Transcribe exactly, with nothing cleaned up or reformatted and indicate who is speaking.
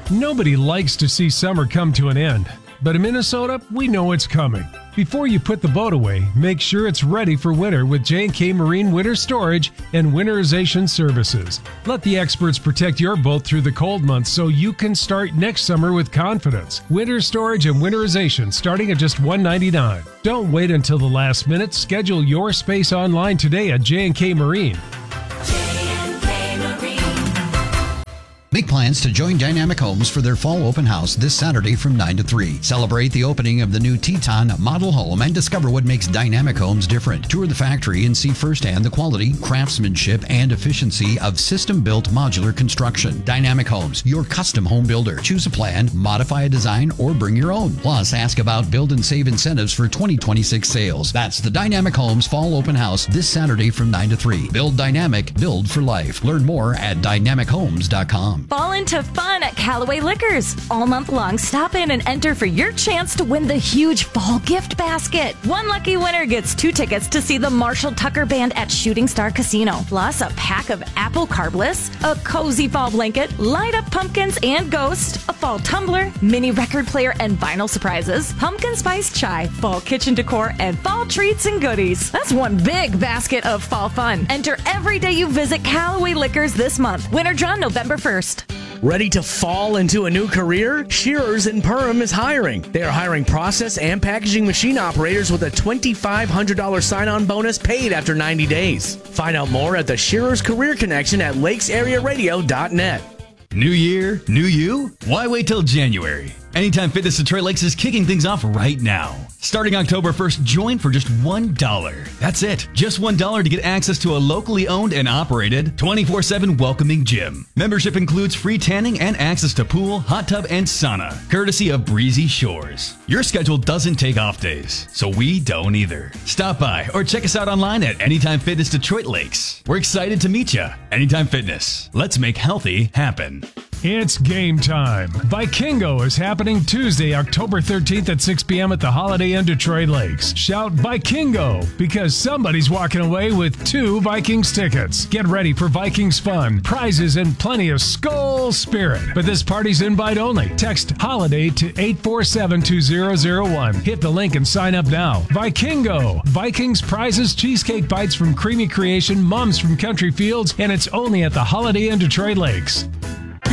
Speaker 1: Nobody likes to see summer come to an end, but in Minnesota, we know it's coming. Before you put the boat away, make sure it's ready for winter with J and K Marine Winter Storage and Winterization Services. Let the experts protect your boat through the cold months so you can start next summer with confidence. Winter storage and winterization starting at just one hundred ninety-nine dollars. Don't wait until the last minute. Schedule your space online today at J and K Marine.
Speaker 2: Make plans to join Dynamic Homes for their fall open house this Saturday from nine to three. Celebrate the opening of the new Teton model home and discover what makes Dynamic Homes different. Tour the factory and see firsthand the quality, craftsmanship, and efficiency of system-built modular construction. Dynamic Homes, your custom home builder. Choose a plan, modify a design, or bring your own. Plus, ask about build and save incentives for twenty twenty-six sales. That's the Dynamic Homes fall open house this Saturday from nine to three. Build dynamic, build for life. Learn more at dynamic homes dot com.
Speaker 3: Fall into fun at Callaway Liquors. All month long, stop in and enter for your chance to win the huge fall gift basket. One lucky winner gets two tickets to see the Marshall Tucker Band at Shooting Star Casino, plus a pack of Apple Carbliss, a cozy fall blanket, light up pumpkins and ghost, a fall tumbler, mini record player and vinyl surprises, pumpkin spice chai, fall kitchen decor, and fall treats and goodies. That's one big basket of fall fun. Enter every day you visit Callaway Liquors this month. Winner draw November first.
Speaker 4: Ready to fall into a new career? Shearers in Perham is hiring. They are hiring process and packaging machine operators with a twenty-five hundred dollars sign-on bonus paid after ninety days. Find out more at the Shearers Career Connection at lakes area radio dot net.
Speaker 5: New year, new you? Why wait till January? Anytime Fitness Detroit Lakes is kicking things off right now. Starting October first, join for just one dollar. That's it. Just one dollar to get access to a locally owned and operated twenty-four seven welcoming gym. Membership includes free tanning and access to pool, hot tub, and sauna, courtesy of Breezy Shores. Your schedule doesn't take off days, so we don't either. Stop by or check us out online at Anytime Fitness Detroit Lakes. We're excited to meet you. Anytime Fitness. Let's make healthy happen.
Speaker 1: It's game time. Vikingo is happening Tuesday, October thirteenth at six p.m. at the Holiday Inn Detroit Lakes. Shout Vikingo because somebody's walking away with two Vikings tickets. Get ready for Vikings fun, prizes, and plenty of Skol spirit. But this party's invite only. Text HOLIDAY to eight four seven two zero zero one. Hit the link and sign up now. Vikingo. Vikings, prizes, cheesecake bites from Creamy Creation, mums from Country Fields, and it's only at the Holiday Inn Detroit Lakes.